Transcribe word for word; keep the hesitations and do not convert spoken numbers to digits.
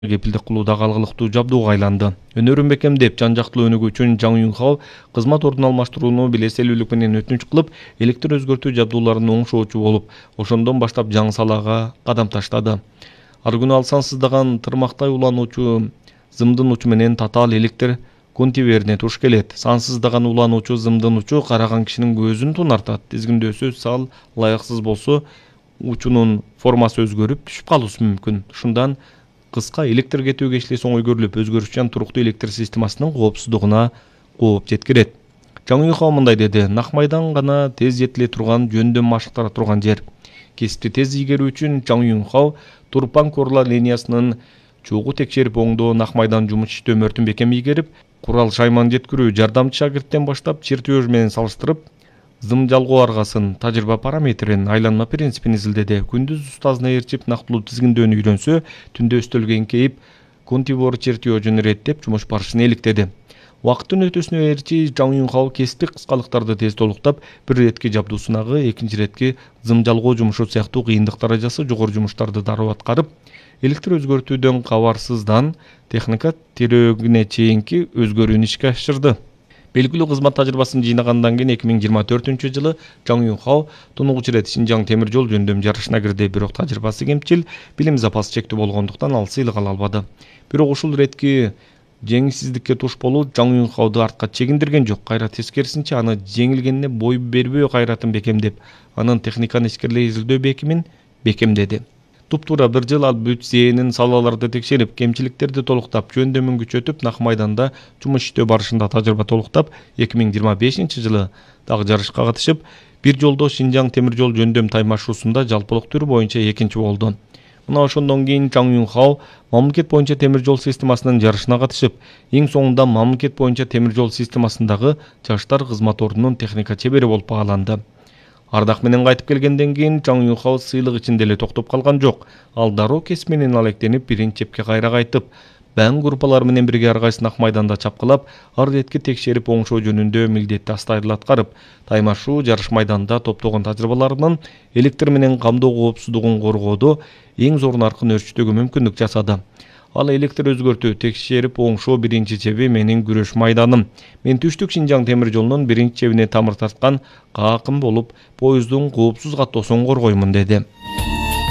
кепилдик кылууда калгылыктуу жабдууга айланды. Өнөрүн бекемдеп, жан-жактылуу өнүгүү үчүн Жаң Юнхао кызмат ордун алмаштырууну билеселүүлүк менен өтүнүч кылып, электр өзгөртүү жабдууларын оңшоочу болуп, ошондон баштап жаңы салага кадам таштады. Ар күнү ал сансыздаган тырмактай улануучу зымдын учу менен татаал электр контейнерине туш келет. Сансыздаган улануучу зымдын учу караган кишинин көзүн тунартат. Тизгиндөөсү сал ылайыксыз болсо, учунун формасы өзгөрүп түшүп калуусу мүмкүн. Ушундан кыска электр кетүү кечилеси оңой көрүлүп, өзгөрүшчан туруктуу электр системасынын коопсуздугуна кооп жеткирет. Жаң Юнхао мындай деди: Нак майдан гана тез жетиле турган, жөндөм машыктара турган жер. Кесипти тез ийгерүү үчүн Жаң Юнхао Турпан Корла линиясынын чогуу текшерип оңдоо, Нак майдан жумуш иштөө мөртүн бекем ийгерип, курал шайман жеткирүү, жардамчы шагирттен баштап чертеж менен салыштырып, зым жалгоо аргасын, тажрыйба параметрин, айланма принципин изилдеди. Күндүз устазына ээрчип нактылуу тизгиндөөнү үйрөнсө, түндө өстөлгө эңкейип, контейнер чертежин иреттеп жумуш барышын иликтеди. Убакыттын өтүүсүнө ээрчи Жаң Юнхао кесиптик кыскалыктарды тез толуктап, бир иретки жабдуу сынагы, экинчи иретки зым жалгоо жумушу сыяктуу кыйындык даражасы жогору жумуштарды дароо аткарып, электр өзгөртүүдөн кабарсыздан техника терөөгүнө чейинки өзгөрүүнү ишке ашырды. Белгилүү кызмат тажрыйбасын жыйнагандан кийин эки миң жыйырма төртүнчү жылы Жаң Юнхао тунугуч ирет Шинжаң темир жол жөндөм жарышына кирди. Бирок тажрыйбасы кемчил, билим запасы чектүү болгондуктан ал сыйлык ала албады. Бирок ушул иретки жеңилсиздикке туш болуу Жаң Юнхаоду артка чегиндирген жок. Кайра тескерисинче, аны жеңилгенине бой бербөө кайратын бекемдеп, анын техниканы ичкерилей изилдөө бекимин бекемдеди. Туптуура бир жыл ал бүт зээнин салаларды текшерип, кемчиликтерди толуктап, жөндөмүн күчөтүп, Нак майданда жумуш иштөө барышында тажрыйба толуктап, эки миң жыйырма бешинчи жылы дагы жарышка катышып, бир жолдо Шинжаң темир жол жөндөм таймашуусунда жалпылык түрү боюнча экинчи болду. Мына ошондон кийин Жаң Юнхао мамлекет боюнча темир жол системасынын жарышына катышып, эң соңунда мамлекет боюнча темир жол системасындагы жаштар кызмат ордунун техника чебери болуп бааланды. Ардак менен кайтып келгенден кийин Жаң Юнхао сыйлык ичинде эле токтоп калган жок. Ал дароо кесип менен алектенип, биринчи чепке кайра кайтып, баң группалары менен бирге ар кайсы Нак майданда чапкылап, ар иретки текшерип оңшоо жөнүндө милдетти астайыл аткарып, таймашуу жарыш майданда топтогон тажрыйбаларынын электр менен камдоо коопсуздугун коргоодо эң зор наркын өрчүтүүгө мүмкүндүк жасады. Ал электр өзгөртүү, текшерип оңшоо биринчи чеби менин күрөш майданым. Мен түштүк Шинжаң темир жолунун биринчи чебине тамыр тарткан каакын болуп, поезддун коопсуз каттоосун коргоймун, деди.